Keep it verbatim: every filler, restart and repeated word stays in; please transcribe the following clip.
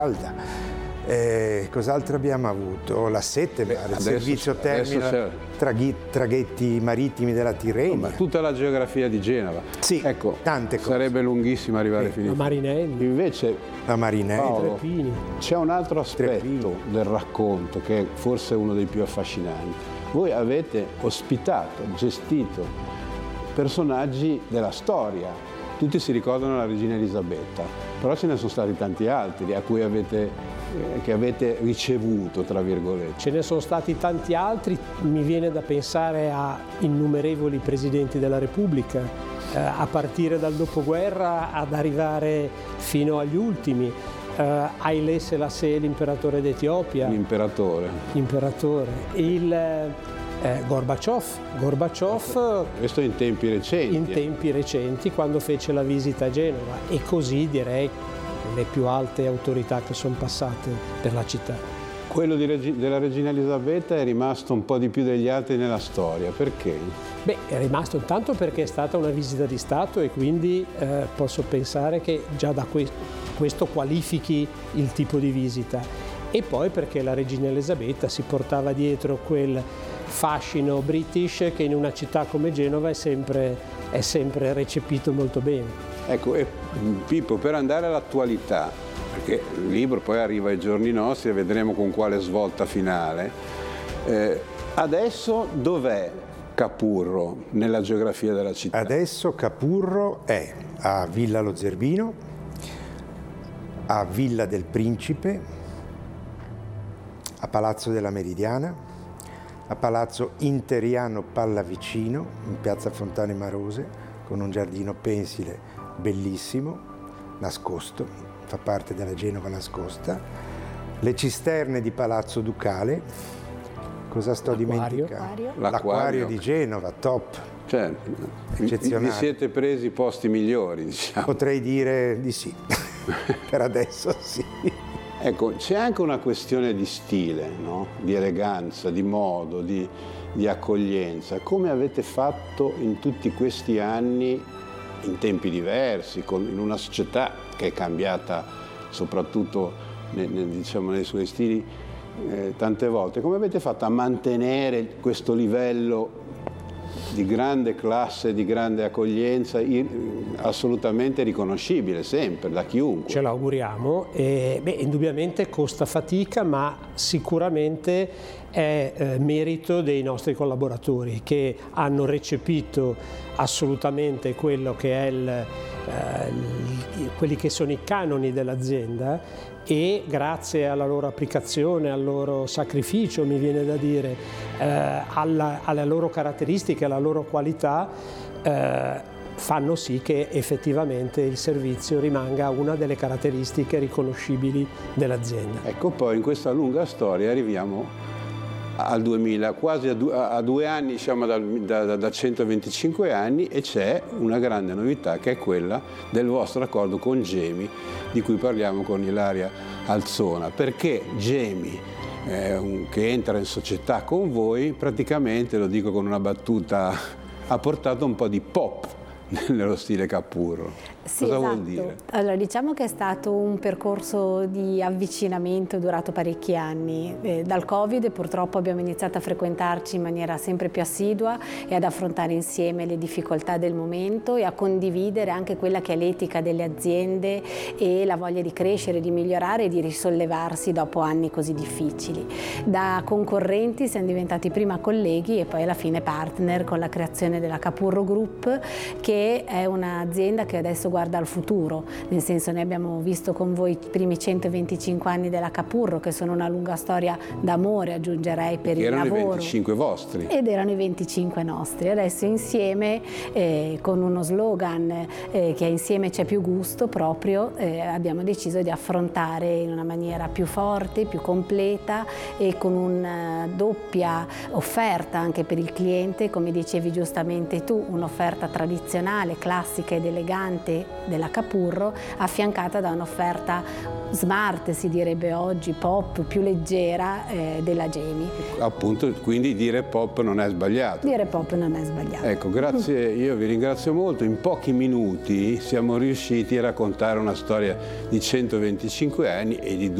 calda. Eh, cos'altro abbiamo avuto? La Settemar, il servizio terminal, traghi, traghetti marittimi della Tirrenia. No, tutta la geografia di Genova. Sì, ecco, tante cose. Sarebbe lunghissimo arrivare sì. fino a Marinelli. Invece, la Marinelli, c'è un altro aspetto del racconto che è forse uno dei più affascinanti. Voi avete ospitato, gestito personaggi della storia. Tutti si ricordano la regina Elisabetta, però ce ne sono stati tanti altri a cui avete, eh, che avete ricevuto, tra virgolette. Ce ne sono stati tanti altri, mi viene da pensare a innumerevoli presidenti della Repubblica, eh, a partire dal dopoguerra ad arrivare fino agli ultimi. Uh, Haile Selassie, l'imperatore d'Etiopia. L'imperatore. L'imperatore. Il eh, Gorbaciov. Gorbaciov. Questo in tempi recenti. In tempi recenti, quando fece la visita a Genova. E così direi le più alte autorità che sono passate per la città. Quello di Regi- della regina Elisabetta è rimasto un po' di più degli altri nella storia. Perché? Beh, è rimasto intanto perché è stata una visita di Stato e quindi eh, posso pensare che già da questo questo qualifichi il tipo di visita, e poi perché la regina Elisabetta si portava dietro quel fascino british che in una città come Genova è sempre, è sempre recepito molto bene. Ecco, e Pippo, per andare all'attualità, perché il libro poi arriva ai giorni nostri e vedremo con quale svolta finale, eh, adesso dov'è Capurro nella geografia della città? Adesso Capurro è a Villa Lo Zerbino, a Villa del Principe, a Palazzo della Meridiana, a Palazzo Interiano Pallavicino, in piazza Fontane Marose, con un giardino pensile bellissimo, nascosto, fa parte della Genova nascosta, le cisterne di Palazzo Ducale, cosa sto dimenticando? L'acquario di Genova, top. Cioè, eccezionale. Vi siete presi posti migliori, diciamo. Potrei dire di sì. Per adesso sì. Ecco, c'è anche una questione di stile, no? Di eleganza, di modo, di, di accoglienza. Come avete fatto in tutti questi anni, in tempi diversi, con, in una società che è cambiata soprattutto ne, ne, diciamo, nei suoi stili eh, tante volte, come avete fatto a mantenere questo livello di grande classe, di grande accoglienza, assolutamente riconoscibile sempre da chiunque? Ce l'auguriamo. E, beh, indubbiamente costa fatica, ma sicuramente è eh, merito dei nostri collaboratori che hanno recepito assolutamente quello che è il, eh, il, quelli che sono i canoni dell'azienda, e grazie alla loro applicazione, al loro sacrificio, mi viene da dire, eh, alla, alle loro caratteristiche, alla loro qualità, eh, fanno sì che effettivamente il servizio rimanga una delle caratteristiche riconoscibili dell'azienda. Ecco, poi in questa lunga storia arriviamo al duemila, quasi a due, a due anni, diciamo da, da, da centoventicinque anni, e c'è una grande novità che è quella del vostro accordo con Gemi, di cui parliamo con Ilaria Alzona, perché Gemi, eh, un, che entra in società con voi, praticamente, lo dico con una battuta, ha portato un po' di pop nello stile Capurro. Sì, Cosa esatto. vuol dire? Allora, diciamo che è stato un percorso di avvicinamento durato parecchi anni. Eh, dal Covid purtroppo abbiamo iniziato a frequentarci in maniera sempre più assidua e ad affrontare insieme le difficoltà del momento e a condividere anche quella che è l'etica delle aziende e la voglia di crescere, di migliorare e di risollevarsi dopo anni così difficili. Da concorrenti siamo diventati prima colleghi e poi alla fine partner con la creazione della Capurro Group, che è un'azienda che adesso guarda al futuro, nel senso, noi abbiamo visto con voi i primi centoventicinque anni della Capurro, che sono una lunga storia d'amore, aggiungerei, per il lavoro. Erano i venticinque vostri. Ed erano i venticinque nostri. Adesso insieme, eh, con uno slogan eh, che è insieme c'è più gusto, proprio eh, abbiamo deciso di affrontare in una maniera più forte, più completa e con una doppia offerta anche per il cliente, come dicevi giustamente tu, un'offerta tradizionale tradizionale, classica ed elegante della Capurro, affiancata da un'offerta smart, si direbbe oggi, pop, più leggera eh, della Jamie. Appunto, quindi dire pop non è sbagliato. Dire pop non è sbagliato. Ecco, grazie, io vi ringrazio molto. In pochi minuti siamo riusciti a raccontare una storia di centoventicinque anni e di